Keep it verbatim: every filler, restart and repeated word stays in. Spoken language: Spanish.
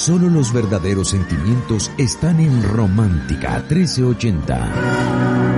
Solo los verdaderos sentimientos están en Romántica trece ochenta.